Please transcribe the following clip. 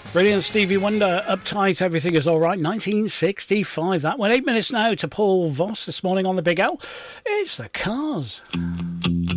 Brilliant Stevie Wonder, Uptight, Everything Is Alright, 1965. That one. 8 minutes now to Paul Voss this morning on the Big L. It's the Cars.